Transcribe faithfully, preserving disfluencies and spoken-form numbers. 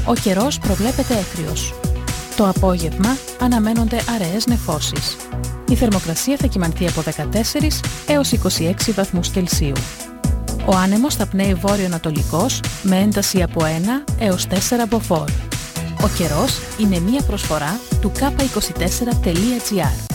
Ο καιρός προβλέπεται έθριος. Το απόγευμα αναμένονται αραιές νεφώσεις. Η θερμοκρασία θα κυμανθεί από δεκατέσσερις έως είκοσι έξι βαθμούς Κελσίου. Ο άνεμος θα πνέει βόρειο-ανατολικός με ένταση από ένα έως τέσσερα μποφόρ. Ο καιρός είναι μία προσφορά του κάπα είκοσι τέσσερα τελεία τζι άρ.